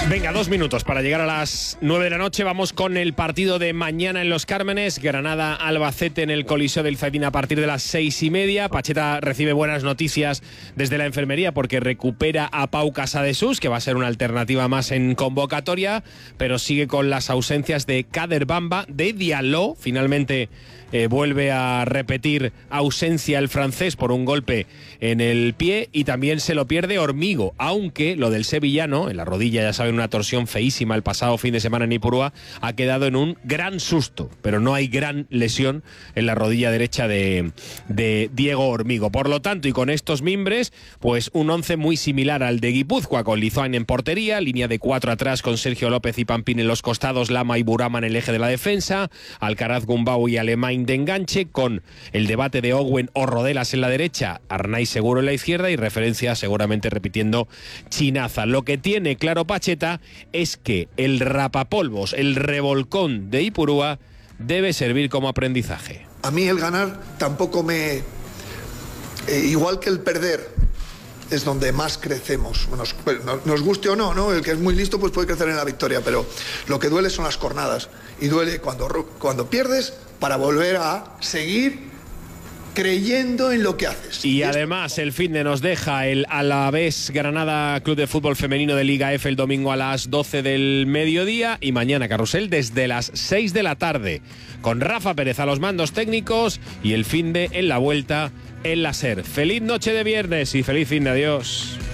Venga, 2 minutos para llegar a las 9 de la noche. Vamos con el partido de mañana en Los Cármenes. Granada-Albacete en el Coliseo del Zaidín a partir de las 6:30. Pacheta recibe buenas noticias desde la enfermería porque recupera a Pau Casadesús, que va a ser una alternativa más en convocatoria, pero sigue con las ausencias de Kader Bamba, de Diallo. Finalmente vuelve a repetir ausencia el francés por un golpe en el pie, y también se lo pierde Hormigo, aunque lo del sevillano, en la rodilla, ya saben, una torsión feísima el pasado fin de semana en Ipurúa, ha quedado en un gran susto, pero no hay gran lesión en la rodilla derecha de Diego Hormigo. Por lo tanto, y con estos mimbres, pues un 11 muy similar al de Guipúzcoa, con Lizoain en portería, línea de 4 atrás con Sergio López y Pampín en los costados, Lama y Burama en el eje de la defensa, Alcaraz, Gumbau y Alemán de enganche, con el debate de Owen o Rodelas en la derecha, Arnaiz seguro en la izquierda y referencia seguramente repitiendo Chinaza. Lo que tiene claro Pacheta es que el rapapolvos, el revolcón de Ipurúa debe servir como aprendizaje. A mí el ganar tampoco me... igual que el perder es donde más crecemos, nos guste o no, ¿no? El que es muy listo pues puede crecer en la victoria, pero lo que duele son las cornadas, y duele cuando pierdes, para volver a seguir creyendo en lo que haces. Y además el finde nos deja el Alavés Granada Club de Fútbol Femenino de Liga F el domingo a las 12 del mediodía, y mañana carrusel desde las 6 de la tarde con Rafa Pérez a los mandos técnicos y el finde en la vuelta en la SER. Feliz noche de viernes y feliz finde. Adiós.